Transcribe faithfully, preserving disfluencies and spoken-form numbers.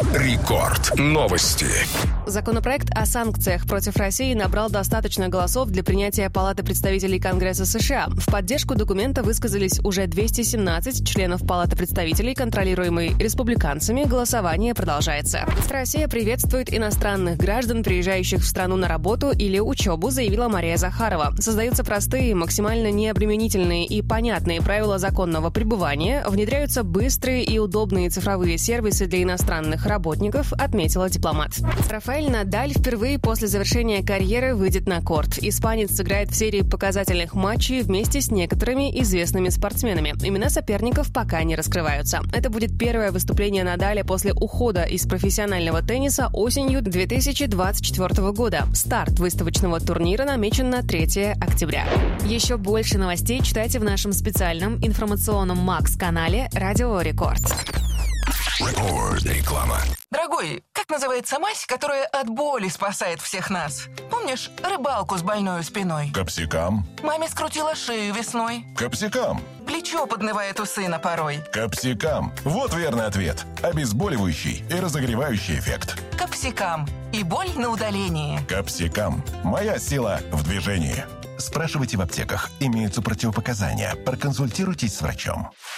Рекорд. Новости. Законопроект о санкциях против России набрал достаточно голосов для принятия Палаты представителей Конгресса США. В поддержку документа высказались уже двести семнадцать членов Палаты представителей, контролируемой республиканцами. Голосование продолжается. Россия приветствует иностранных граждан, приезжающих в страну на работу или учебу, заявила Мария Захарова. Создаются простые, максимально необременительные и понятные правила законного пребывания, внедряются быстрые и удобные цифровые сервисы для иностранных работников, отметила дипломат. Рафаэль Надаль впервые после завершения карьеры выйдет на корт. Испанец сыграет в серии показательных матчей вместе с некоторыми известными спортсменами. Имена соперников пока не раскрываются. Это будет первое выступление Надаля после ухода из профессионального тенниса осенью две тысячи двадцать четвёртого года. Старт выставочного турнира намечен на третьего октября. Еще больше новостей читайте в нашем специальном информационном Макс-канале «Радио Рекорд». Рекорд. Реклама. Дорогой, как называется мазь, которая от боли спасает всех нас? Помнишь рыбалку с больной спиной? Капсикам. Маме скрутила шею весной. Капсикам. Плечо поднывает у сына порой. Капсикам. Вот верный ответ. Обезболивающий и разогревающий эффект. Капсикам. И боль на удалении. Капсикам. Моя сила в движении. Спрашивайте в аптеках. Имеются противопоказания. Проконсультируйтесь с врачом.